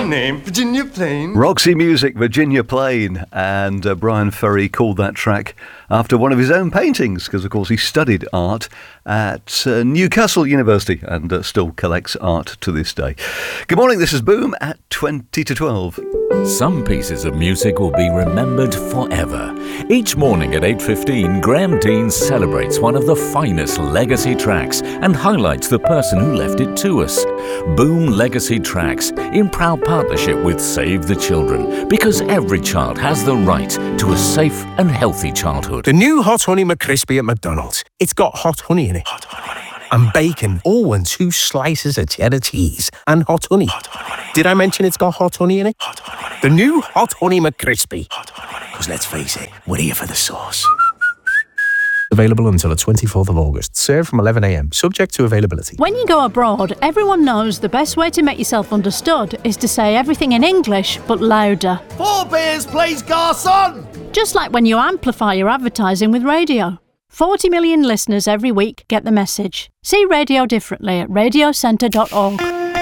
name, Virginia Plain. Roxy Music, Virginia Plain, and Brian Ferry called that track after one of his own paintings, because of course he studied art at Newcastle University and still collects art to this day. Good morning, this is Boom at 20 to 12. Some pieces of music will be remembered forever. Each morning at 8:15, Graham Dean celebrates one of the finest legacy tracks and highlights the person who left it to us. Boom Legacy Tracks, in proud partnership with Save the Children, because every child has the right to a safe and healthy childhood. The new Hot Honey McCrispy at McDonald's. It's got hot honey in it. Hot honey. And bacon, all in 2 slices of cheddar cheese and hot honey. Hot honey. Did I mention it's got hot honey in it? Hot honey. The new Hot Honey McCrispy. Hot honey. Because let's face it, we're here for the sauce. Available until the 24th of August. Served from 11 a.m. Subject to availability. When you go abroad, everyone knows the best way to make yourself understood is to say everything in English, but louder. 4 beers, please, garçon! Just like when you amplify your advertising with radio. 40 million listeners every week get the message. See radio differently at radiocentre.org.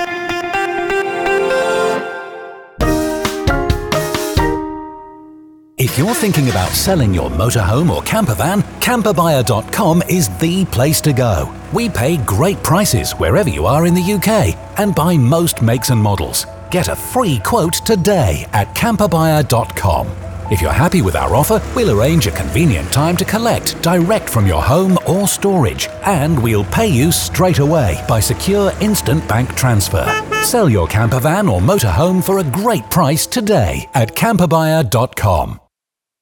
If you're thinking about selling your motorhome or camper van, camperbuyer.com is the place to go. We pay great prices wherever you are in the UK and buy most makes and models. Get a free quote today at camperbuyer.com. If you're happy with our offer, we'll arrange a convenient time to collect direct from your home or storage, and we'll pay you straight away by secure instant bank transfer. Sell your camper van or motorhome for a great price today at camperbuyer.com.